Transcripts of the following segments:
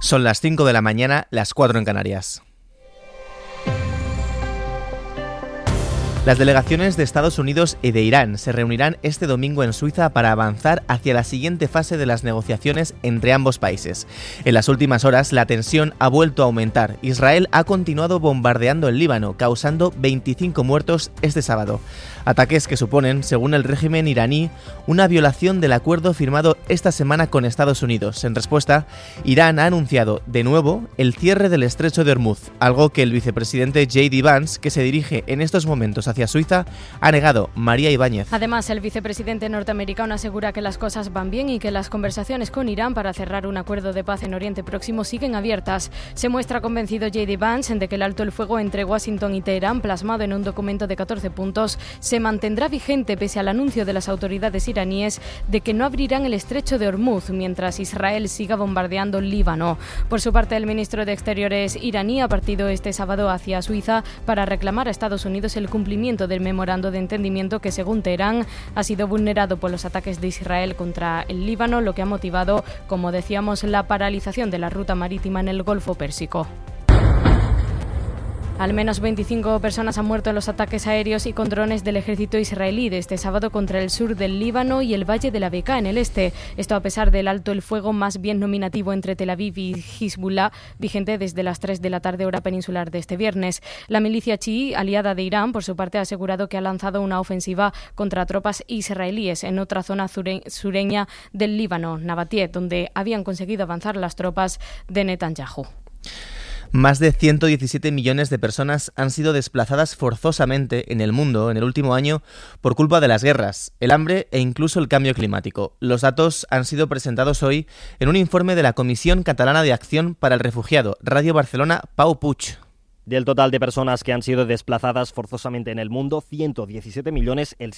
Son las 5 de la mañana, las 4 en Canarias. Las delegaciones de Estados Unidos y de Irán se reunirán este domingo en Suiza para avanzar hacia la siguiente fase de las negociaciones entre ambos países. En las últimas horas, la tensión ha vuelto a aumentar. Israel ha continuado bombardeando el Líbano, causando 25 muertos este sábado. Ataques que suponen, según el régimen iraní, una violación del acuerdo firmado esta semana con Estados Unidos. En respuesta, Irán ha anunciado de nuevo el cierre del estrecho de Hormuz, algo que el vicepresidente J.D. Vance, que se dirige en estos momentos hacia Suiza, ha negado. María Ibáñez. Además, el vicepresidente norteamericano asegura que las cosas van bien y que las conversaciones con Irán para cerrar un acuerdo de paz en Oriente Próximo siguen abiertas. Se muestra convencido J.D. Vance de que el alto el fuego entre Washington y Teherán, plasmado en un documento de 14 puntos, se mantendrá vigente pese al anuncio de las autoridades iraníes de que no abrirán el estrecho de Hormuz mientras Israel siga bombardeando el Líbano. Por su parte, el ministro de Exteriores iraní ha partido este sábado hacia Suiza para reclamar a Estados Unidos el cumplimiento del memorando de entendimiento que, según Teherán, ha sido vulnerado por los ataques de Israel contra el Líbano, lo que ha motivado, como decíamos, la paralización de la ruta marítima en el Golfo Pérsico. Al menos 25 personas han muerto en los ataques aéreos y con drones del ejército israelí de este sábado contra el sur del Líbano y el valle de la Bekaa en el este. Esto a pesar del alto el fuego más bien nominativo entre Tel Aviv y Hezbollah, vigente desde las 3 de la tarde hora peninsular de este viernes. La milicia chií, aliada de Irán, por su parte ha asegurado que ha lanzado una ofensiva contra tropas israelíes en otra zona sureña del Líbano, Nabatieh, donde habían conseguido avanzar las tropas de Netanyahu. Más de 117 millones de personas han sido desplazadas forzosamente en el mundo en el último año por culpa de las guerras, el hambre e incluso el cambio climático. Los datos han sido presentados hoy en un informe de la Comisión Catalana de Acción para el Refugiado. Radio Barcelona, Pau Puig. Del total de personas que han sido desplazadas forzosamente en el mundo, 117 millones, el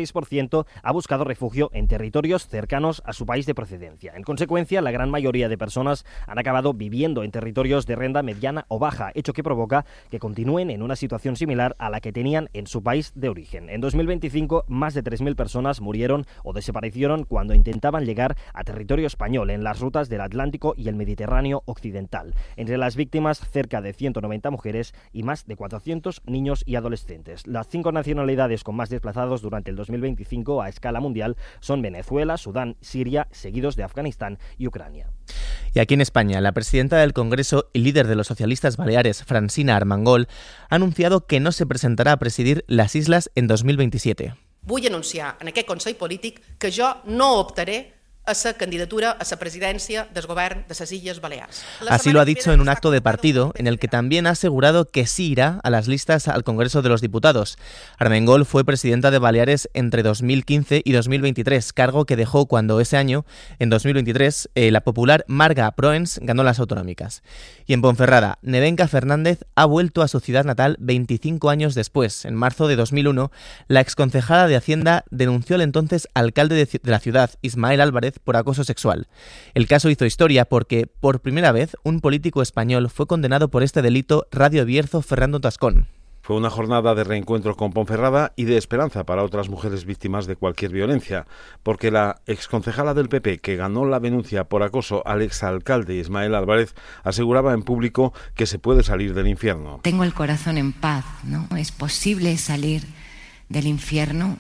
66% ha buscado refugio en territorios cercanos a su país de procedencia. En consecuencia, la gran mayoría de personas han acabado viviendo en territorios de renta mediana o baja, hecho que provoca que continúen en una situación similar a la que tenían en su país de origen. En 2025, más de 3.000 personas murieron o desaparecieron cuando intentaban llegar a territorio español en las rutas del Atlántico y el Mediterráneo occidental. Entre las víctimas, cerca de 190 mujeres y más de 400 niños y adolescentes. Las 5 nacionalidades con más desplazados durante el 2025 a escala mundial son Venezuela, Sudán, Siria, seguidos de Afganistán y Ucrania. Y aquí en España, la presidenta del Congreso y líder de los socialistas baleares, Francina Armengol, ha anunciado que no se presentará a presidir las islas en 2027. Vull anunciar en aquest Consell Polític que jo no optaré a la candidatura a la presidencia del Gobierno de las Islas Baleares. Así lo ha dicho en un acto de partido en el que también ha asegurado que sí irá a las listas al Congreso de los Diputados. Armengol fue presidenta de Baleares entre 2015 y 2023, cargo que dejó cuando ese año, en 2023, la popular Marga Proens ganó las autonómicas. Y en Ponferrada, Nevenka Fernández ha vuelto a su ciudad natal 25 años después. En marzo de 2001, la exconcejala de Hacienda denunció al entonces alcalde de la ciudad, Ismael Álvarez, por acoso sexual. El caso hizo historia porque, por primera vez, un político español fue condenado por este delito. Radio Bierzo, Fernando Tascón. Fue una jornada de reencuentro con Ponferrada y de esperanza para otras mujeres víctimas de cualquier violencia, porque la exconcejala del PP que ganó la denuncia por acoso al exalcalde Ismael Álvarez aseguraba en público que se puede salir del infierno. Tengo el corazón en paz, ¿no? Es posible salir del infierno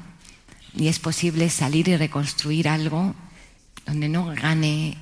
y es posible salir y reconstruir algo donde no gane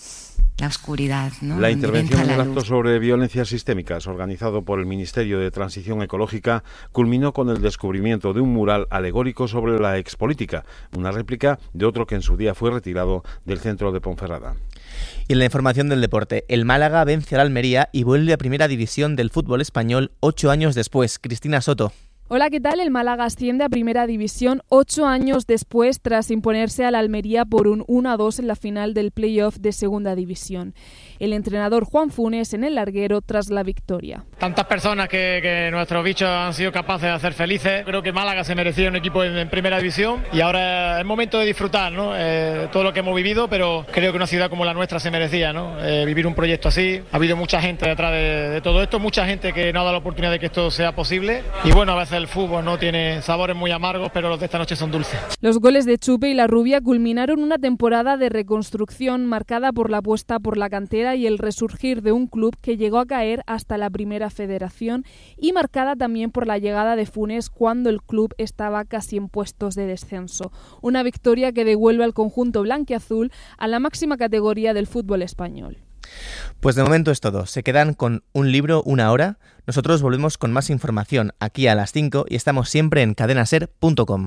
la oscuridad, ¿no? La intervención en el acto sobre violencias sistémicas organizado por el Ministerio de Transición Ecológica culminó con el descubrimiento de un mural alegórico sobre la expolítica, una réplica de otro que en su día fue retirado del centro de Ponferrada. Y en la información del deporte, el Málaga vence al Almería y vuelve a Primera División del fútbol español 8 años después. Cristina Soto. Hola, ¿qué tal? El Málaga asciende a Primera División 8 años después tras imponerse al Almería por un 1-2 en la final del play-off de Segunda División. El entrenador Juan Funes en el larguero tras la victoria. Tantas personas que nuestros bichos han sido capaces de hacer felices. Creo que Málaga se merecía un equipo en Primera División y ahora es momento de disfrutar, ¿no? Todo lo que hemos vivido, pero creo que una ciudad como la nuestra se merecía, ¿no? Vivir un proyecto así. Ha habido mucha gente detrás de todo esto, mucha gente que no ha dado la oportunidad de que esto sea posible y bueno, a veces del fútbol, ¿no? Tiene sabores muy amargos, pero los de esta noche son dulces. Los goles de Chupe y la Rubia culminaron una temporada de reconstrucción marcada por la apuesta por la cantera y el resurgir de un club que llegó a caer hasta la Primera Federación, y marcada también por la llegada de Funes cuando el club estaba casi en puestos de descenso. Una victoria que devuelve al conjunto blanquiazul a la máxima categoría del fútbol español. Pues de momento es todo. Se quedan con un libro, una hora. Nosotros volvemos con más información aquí a las 5 y estamos siempre en cadenaser.com.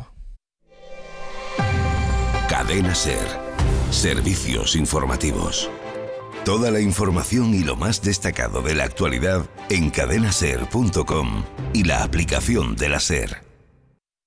Cadena Ser. Servicios informativos. Toda la información y lo más destacado de la actualidad en cadenaser.com y la aplicación de la SER.